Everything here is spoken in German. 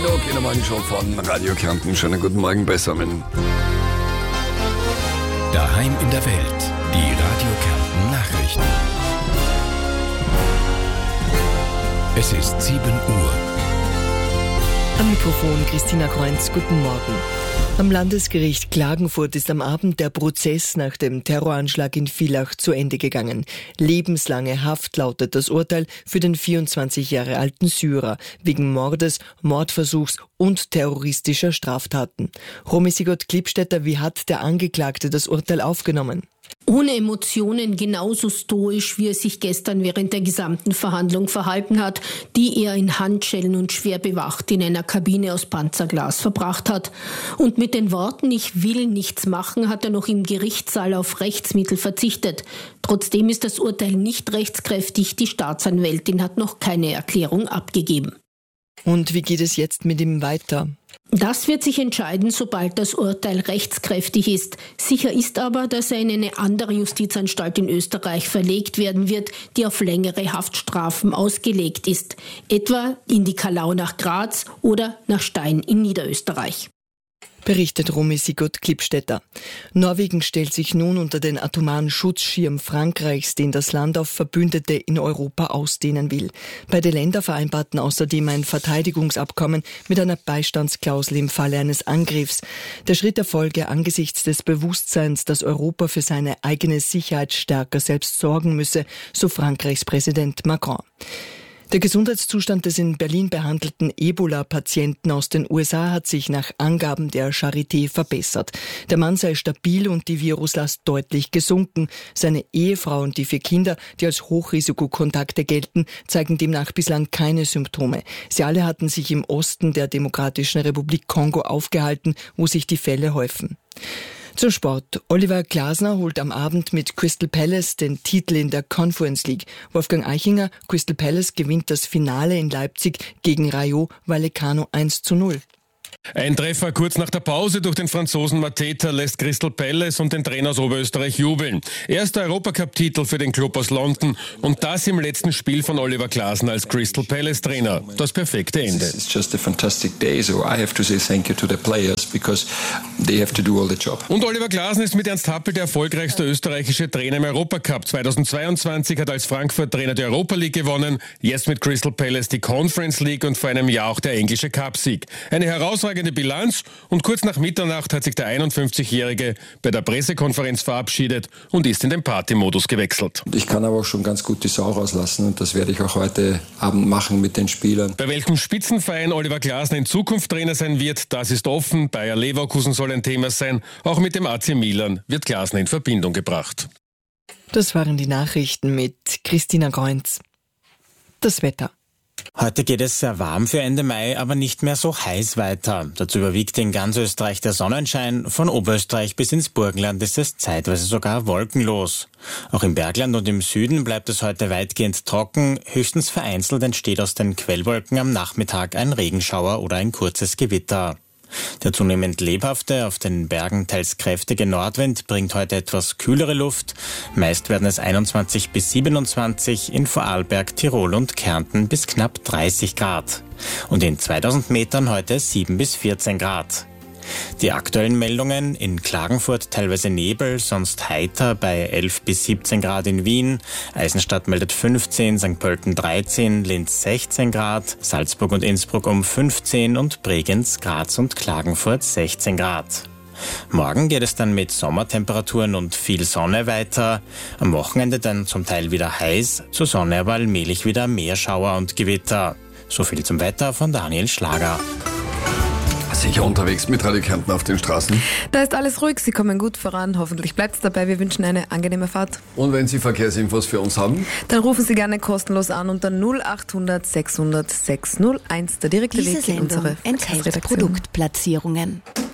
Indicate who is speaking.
Speaker 1: Fino, Kindermorgenshow von Radio Kärnten. Schönen guten Morgen beisammen.
Speaker 2: Daheim in der Welt, die Radio Kärnten Nachrichten. Es ist 7 Uhr.
Speaker 3: Am Mikrofon Christina Kreunz, guten Morgen. Am Landesgericht Klagenfurt ist am Abend der Prozess nach dem Terroranschlag in Villach zu Ende gegangen. Lebenslange Haft lautet das Urteil für den 24 Jahre alten Syrer wegen Mordes, Mordversuchs und terroristischer Straftaten. Romy Sigurd-Klippstätter, wie hat der Angeklagte das Urteil aufgenommen?
Speaker 4: Ohne Emotionen, genauso stoisch, wie er sich gestern während der gesamten Verhandlung verhalten hat, die er in Handschellen und schwer bewacht in einer Kabine aus Panzerglas verbracht hat. Und mit den Worten „Ich will nichts machen" hat er noch im Gerichtssaal auf Rechtsmittel verzichtet. Trotzdem ist das Urteil nicht rechtskräftig. Die Staatsanwältin hat noch keine Erklärung abgegeben.
Speaker 3: Und wie geht es jetzt mit ihm weiter?
Speaker 4: Das wird sich entscheiden, sobald das Urteil rechtskräftig ist. Sicher ist aber, dass er in eine andere Justizanstalt in Österreich verlegt werden wird, die auf längere Haftstrafen ausgelegt ist. Etwa in die Kalau nach Graz oder nach Stein in Niederösterreich.
Speaker 3: Berichtet Romy Sigurd-Klippstätter. Norwegen stellt sich nun unter den atomaren Schutzschirm Frankreichs, den das Land auf Verbündete in Europa ausdehnen will. Beide Länder vereinbarten außerdem ein Verteidigungsabkommen mit einer Beistandsklausel im Falle eines Angriffs. Der Schritt erfolge angesichts des Bewusstseins, dass Europa für seine eigene Sicherheit stärker selbst sorgen müsse, so Frankreichs Präsident Macron. Der Gesundheitszustand des in Berlin behandelten Ebola-Patienten aus den USA hat sich nach Angaben der Charité verbessert. Der Mann sei stabil und die Viruslast deutlich gesunken. Seine Ehefrau und die 4 Kinder, die als Hochrisikokontakte gelten, zeigen demnach bislang keine Symptome. Sie alle hatten sich im Osten der Demokratischen Republik Kongo aufgehalten, wo sich die Fälle häufen. Zum Sport. Oliver Glasner holt am Abend mit Crystal Palace den Titel in der Conference League. Wolfgang Eichinger, Crystal Palace gewinnt das Finale in Leipzig gegen Rayo Vallecano 1:0.
Speaker 5: Ein Treffer kurz nach der Pause durch den Franzosen Mateta lässt Crystal Palace und den Trainer aus Oberösterreich jubeln. Erster Europacup-Titel für den Club aus London und das im letzten Spiel von Oliver Glasner als Crystal Palace-Trainer. Das perfekte Ende.
Speaker 6: It's just a fantastic day, so I have to say thank you to the players because they have to do all the job.
Speaker 5: Und Oliver Glasner ist mit Ernst Happel der erfolgreichste österreichische Trainer im Europacup. 2022 hat als Frankfurt-Trainer die Europa League gewonnen, jetzt mit Crystal Palace die Conference League und vor einem Jahr auch der englische Cup-Sieg. Eine herausragende Bilanz und kurz nach Mitternacht hat sich der 51-Jährige bei der Pressekonferenz verabschiedet und ist in den Partymodus gewechselt.
Speaker 6: Ich kann aber auch schon ganz gut die Sau rauslassen und das werde ich auch heute Abend machen mit den Spielern.
Speaker 5: Bei welchem Spitzenverein Oliver Glasner in Zukunft Trainer sein wird, das ist offen. Bayer Leverkusen soll ein Thema sein. Auch mit dem AC Milan wird Glasner in Verbindung gebracht.
Speaker 3: Das waren die Nachrichten mit Christina Kreunz. Das Wetter.
Speaker 7: Heute geht es sehr warm für Ende Mai, aber nicht mehr so heiß weiter. Dazu überwiegt in ganz Österreich der Sonnenschein. Von Oberösterreich bis ins Burgenland ist es zeitweise sogar wolkenlos. Auch im Bergland und im Süden bleibt es heute weitgehend trocken. Höchstens vereinzelt entsteht aus den Quellwolken am Nachmittag ein Regenschauer oder ein kurzes Gewitter. Der zunehmend lebhafte, auf den Bergen teils kräftige Nordwind bringt heute etwas kühlere Luft. Meist werden es 21 bis 27, in Vorarlberg, Tirol und Kärnten bis knapp 30 Grad. Und in 2000 Metern heute 7 bis 14 Grad. Die aktuellen Meldungen: in Klagenfurt teilweise Nebel, sonst heiter bei 11 bis 17 Grad in Wien. Eisenstadt meldet 15, St. Pölten 13, Linz 16 Grad, Salzburg und Innsbruck um 15 und Bregenz, Graz und Klagenfurt 16 Grad. Morgen geht es dann mit Sommertemperaturen und viel Sonne weiter. Am Wochenende dann zum Teil wieder heiß, zur Sonne aber allmählich wieder mehr Schauer und Gewitter. So viel zum Wetter von Daniel Schlager.
Speaker 1: Sicher unterwegs mit Radio Kärnten auf den Straßen.
Speaker 8: Da ist alles ruhig, Sie kommen gut voran. Hoffentlich bleibt es dabei. Wir wünschen eine angenehme Fahrt.
Speaker 1: Und wenn Sie Verkehrsinfos für uns haben?
Speaker 8: Dann rufen Sie gerne kostenlos an unter 0800 600 601. Der direkte Weg in unsere
Speaker 9: enthält Produktplatzierungen.